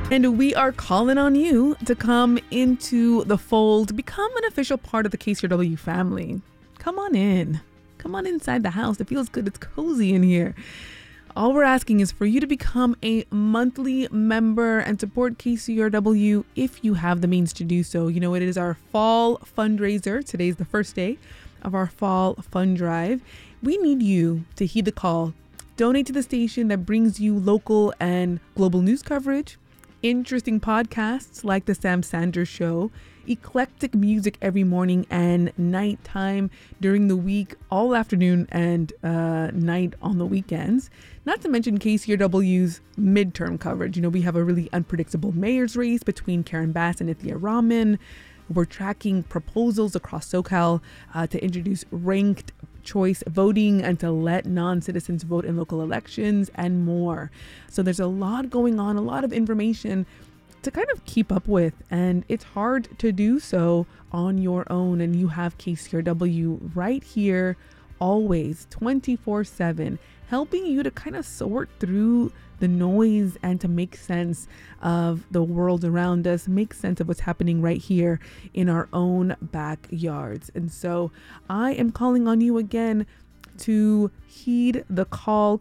And we are calling on you to come into the fold, become an official part of the KCRW family. Come on in. Come on inside the house. It feels good. It's cozy in here. All we're asking is for you to become a monthly member and support KCRW if you have the means to do so. You know, it is our fall fundraiser. Today's the first day of our fall fund drive. We need you to heed the call. Donate to the station that brings you local and global news coverage, interesting podcasts like The Sam Sanders Show, eclectic music every morning and nighttime during the week, all afternoon and night on the weekends. Not to mention KCRW's midterm coverage. You know, we have a really unpredictable mayor's race between Karen Bass and Ithia Rahman. We're tracking proposals across SoCal to introduce ranked choice voting and to let non-citizens vote in local elections and more. So there's a lot going on, a lot of information to kind of keep up with, and it's hard to do so on your own. And you have KCRW right here, always 24/7, helping you to kind of sort through the noise and to make sense of the world around us, make sense of what's happening right here in our own backyards. And so I am calling on you again to heed the call,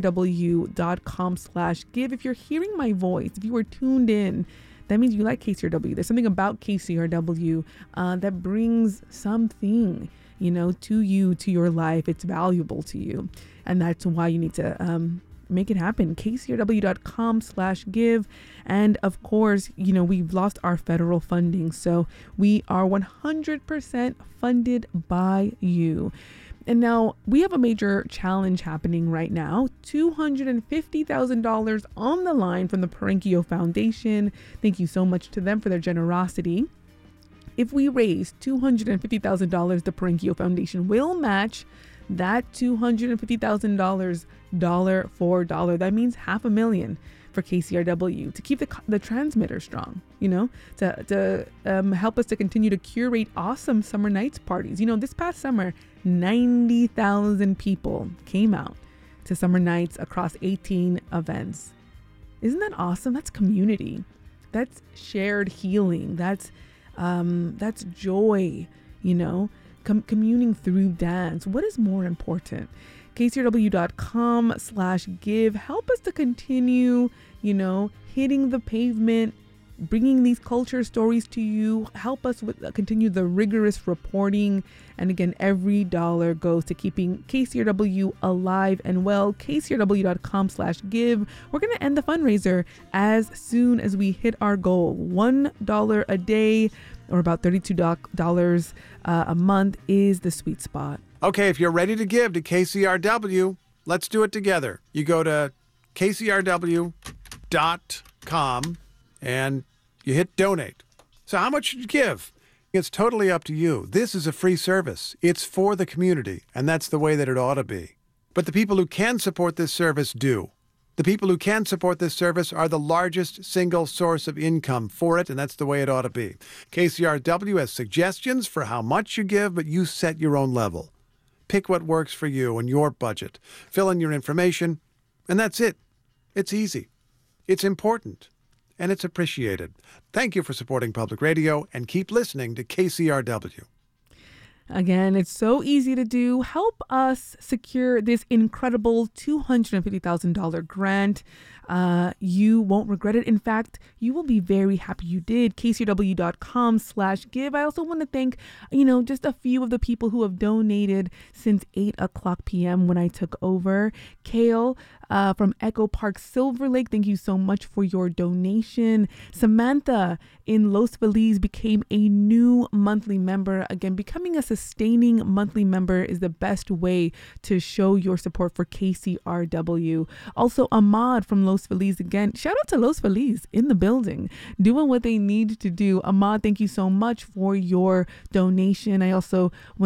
kcrw.com/give. If you're hearing my voice, if you are tuned in, that means you like KCRW. There's something about KCRW that brings something, you know, to you, to your life. It's valuable to you. And that's why you need to make it happen. kcrw.com/give. And of course, you know, we've lost our federal funding, so we are 100% funded by you. And now we have a major challenge happening right now. $250,000 on the line from the Perenkio Foundation. Thank you so much to them for their generosity. If we raise $250,000, the Perenkio Foundation will match that $250,000 dollar for dollar. That means $500,000 for KCRW to keep the transmitter strong, you know, to help us to continue to curate awesome summer nights parties. You know, this past summer, 90,000 people came out to summer nights across 18 events. Isn't that awesome? That's community. That's shared healing. That's joy, you know, communing through dance. What is more important? KCRW.com/give. Help us to continue, you know, hitting the pavement, bringing these culture stories to you. Help us continue the rigorous reporting. And again, every dollar goes to keeping KCRW alive and well. KCRW.com/give. We're going to end the fundraiser as soon as we hit our goal. $1 a day, or about $32 a month, is the sweet spot. Okay, if you're ready to give to KCRW, let's do it together. You go to kcrw.com and you hit donate. So how much should you give? It's totally up to you. This is a free service. It's for the community, and that's the way that it ought to be. But the people who can support this service do. The people who can support this service are the largest single source of income for it, and that's the way it ought to be. KCRW has suggestions for how much you give, but you set your own level. Pick what works for you and your budget. Fill in your information, and that's it. It's easy. It's important. And it's appreciated. Thank you for supporting public radio, and keep listening to KCRW. Again, it's so easy to do. Help us secure this incredible $250,000 grant. You won't regret it. In fact, you will be very happy you did. KCRW.com/give. I also want to thank, you know, just a few of the people who have donated since 8:00 p.m. when I took over. Kale from Echo Park Silver Lake, thank you so much for your donation. Samantha in Los Feliz became a new monthly member. Again, becoming a sustaining monthly member is the best way to show your support for KCRW. Also, Ahmad from Los Feliz, again, shout out to Los Feliz in the building, doing what they need to do. Ahmad, thank you so much for your donation. I also want